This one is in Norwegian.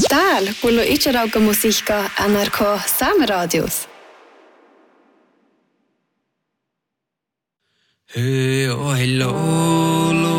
Tal, bullo icerauga musica NRK Sameradios. Hey, oh, hello.